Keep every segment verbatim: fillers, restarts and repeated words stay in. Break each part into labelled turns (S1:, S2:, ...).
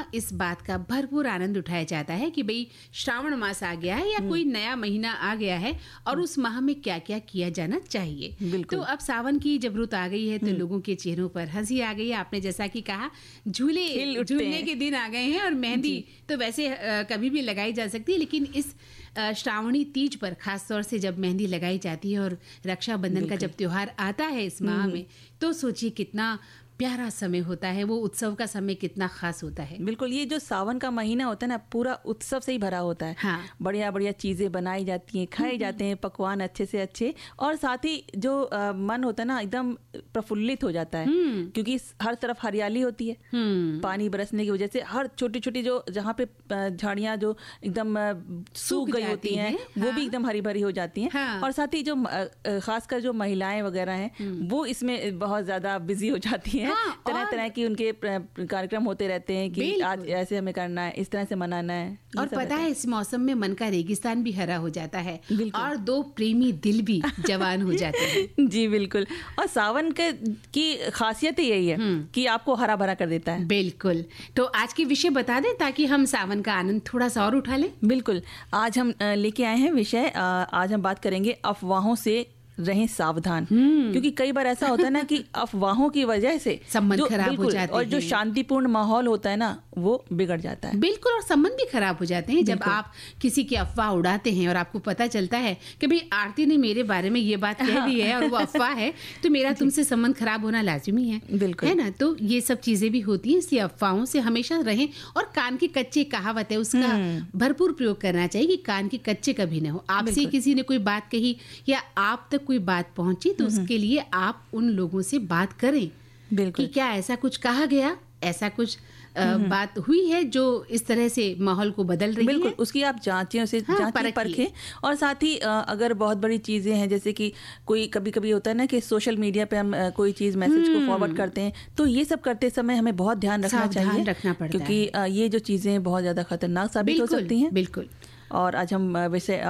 S1: इस बात का भरपूर आनंद उठाया जाता है कि भाई श्रावण मास आ गया है या कोई नया महीना आ गया है और उस माह में क्या क्या किया जाना चाहिए। तो अब सावन की जब रुत आ गई है तो लोगों के चेहरों पर हंसी आ गई है। आपने जैसा कि कहा झूले झूलने के दिन आ गए हैं और मेहंदी तो वैसे आ, कभी भी लगाई जा सकती है, लेकिन इस श्रावणी तीज पर खास तौर से जब मेहंदी लगाई जाती है और रक्षाबंधन का जब त्योहार आता है इस माह में, तो सोचिए कितना प्यारा समय होता है, वो उत्सव का समय कितना खास होता है।
S2: बिल्कुल, ये जो सावन का महीना होता है ना, पूरा उत्सव से ही भरा होता है। हाँ। बढ़िया बढ़िया चीज़ें बनाई जाती हैं, खाए जाते हैं पकवान अच्छे से अच्छे, और साथ ही जो आ, मन होता है ना एकदम प्रफुल्लित हो जाता है, क्योंकि हर तरफ हरियाली होती है, पानी बरसने की वजह से हर छोटी छोटी जो जहाँ पे झाड़ियाँ जो एकदम सूख गई होती हैं वो भी एकदम हरी भरी हो जाती हैं। और साथ ही जो खासकर जो महिलाएं वगैरह हैं वो इसमें बहुत ज़्यादा बिजी हो जाती हैं। हाँ, तरह तरह की उनके कार्यक्रम होते रहते हैं कि आज ऐसे हमें करना है, इस तरह से मनाना है।
S1: और पता है इस मौसम में मन का रेगिस्तान भी हरा हो जाता है और दो प्रेमी दिल भी जवान हो जाते हैं।
S2: जी बिल्कुल, और सावन के की खासियत यही है कि आपको हरा भरा कर देता है।
S1: बिल्कुल, तो आज की विषय बता दें ताकि हम सावन का आनंद थोड़ा सा और उठा लें।
S2: बिल्कुल, आज हम लेके आए हैं विषय, आज हम बात करेंगे अफवाहों से रहें सावधान, क्योंकि कई बार ऐसा होता है ना कि अफवाहों की वजह से
S1: संबंध खराब हो जाते हैं
S2: और जो शांतिपूर्ण माहौल होता है ना वो बिगड़ जाता है।
S1: बिल्कुल, और संबंध भी खराब हो जाते हैं जब आप किसी की अफवाह उड़ाते हैं और आपको पता चलता है कि भाई आरती ने मेरे बारे में ये बात कह दी है और वो अफवाह है, तो मेरा तुमसे संबंध खराब होना लाजिमी है।
S2: बिल्कुल,
S1: है ना। तो ये सब चीजें भी होती हैं, इसलिए अफवाहों से हमेशा रहें। और कान के कच्चे कहावत है, उसका भरपूर प्रयोग करना चाहिए कि कान के कच्चे कभी न हो। आपसे किसी ने कोई बात कही या आप तक कोई बात पहुंची तो उसके लिए आप उन लोगों से बात करें कि क्या ऐसा कुछ कहा गया, ऐसा कुछ आ, बात हुई है जो इस तरह से माहौल को बदल रही
S2: बिल्कुल,
S1: है।
S2: उसकी आप जांचें, उसे
S1: हाँ,
S2: जांचें परखें। और साथ ही अगर बहुत बड़ी चीज़ें हैं, जैसे कि कोई कभी कभी होता है ना कि सोशल मीडिया पे हम कोई चीज़ मैसेज को फॉरवर्ड करते हैं, तो ये सब करते समय हमें बहुत ध्यान रखना चाहिए,
S1: रखना पड़ता
S2: क्योंकि है। ये जो चीज़ें बहुत ज़्यादा खतरनाक साबित हो सकती हैं।
S1: बिल्कुल।
S2: और आज हम वैसे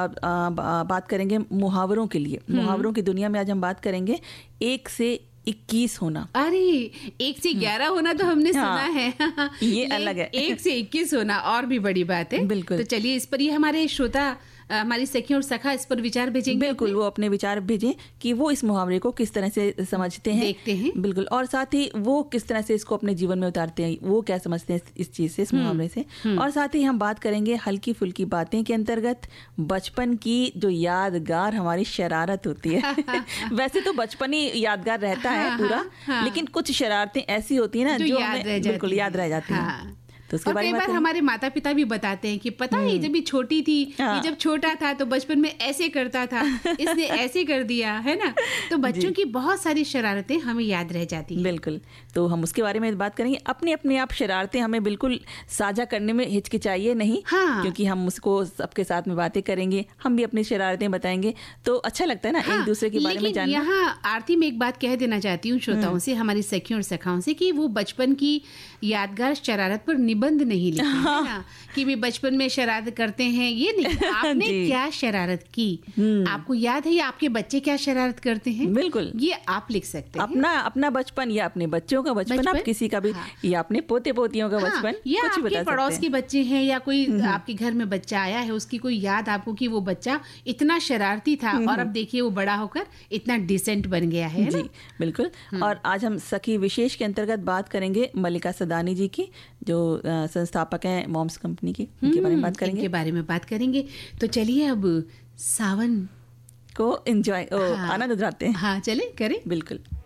S2: बात करेंगे मुहावरों के लिए। मुहावरों की दुनिया में आज हम बात करेंगे एक से इक्कीस होना।
S1: अरे एक से ग्यारह होना तो हमने सुना
S2: हाँ,
S1: है
S2: ये अलग है।
S1: एक से इक्कीस होना और भी बड़ी बात है।
S2: बिल्कुल।
S1: तो चलिए इस पर ये हमारे श्रोता, हमारी सखी और सखा इस पर विचार भेजेंगे।
S2: बिल्कुल, वो अपने विचार भेजें कि वो इस मुहावरे को किस तरह से समझते हैं,
S1: देखते हैं।
S2: बिल्कुल, और साथ ही वो किस तरह से इसको अपने जीवन में उतारते हैं, वो क्या समझते हैं इस चीज से, इस मुहावरे से। और साथ ही हम बात करेंगे हल्की फुल्की बातें के अंतर्गत बचपन की जो यादगार हमारी शरारत होती है। वैसे तो बचपन ही यादगार रहता है पूरा, लेकिन कुछ शरारतें ऐसी होती है ना जो हमें बिल्कुल याद रह जाती है।
S1: तो और कई बार हमारे माता पिता भी बताते हैं कि पता है जब ये छोटी थी, ये जब छोटा था तो बचपन में ऐसे करता था, इसने ऐसे कर दिया, है ना। तो बच्चों की बहुत सारी शरारतें हमें याद रह जाती हैं।
S2: बिल्कुल, तो हम उसके बारे में बात करेंगे। अपनी अपने आप शरारतें हमें बिल्कुल साझा करने में हिचकिचाइए नहीं। हाँ। क्योंकि हम उसको सबके साथ में बातें करेंगे, हम भी अपनी शरारतें बताएंगे, तो अच्छा लगता है ना। हाँ, एक दूसरे के बारे में जानना।
S1: यहाँ आरती में एक बात कह देना चाहती हूँ श्रोताओं से, हमारी सखियों और सखाओं से, कि वो बचपन की यादगार शरारत पर निबंध नहीं लिखते हैं ना, कि वे बचपन में शरारत करते हैं, ये नहीं। आपने क्या शरारत की, आपको याद है, या आपके बच्चे क्या शरारत करते हैं,
S2: बिल्कुल
S1: ये आप लिख सकते हैं।
S2: अपना अपना बचपन या अपने बच्चों का बचपन, आप किसी का भी, हाँ, या अपने पोते पोतियों का बचपन, हाँ,
S1: या
S2: कुछ
S1: आपके पड़ोस के बच्चे हैं, या कोई आपके घर में बच्चा आया है, उसकी कोई याद आपको कि वो बच्चा इतना शरारती था और अब देखिए वो बड़ा होकर इतना डिसेंट बन गया है।
S2: जी बिल्कुल। और आज हम सखी विशेष के अंतर्गत बात करेंगे मल्लिका सदानी जी की, जो संस्थापक हैं मॉम्स कंपनी की, इनके बारे में बात करेंगे।
S1: इनके बारे में बात करेंगे। तो चलिए अब सावन
S2: को एंजॉय, हाँ, आनंद उठाते हैं।
S1: हाँ, चले करें।
S2: बिल्कुल।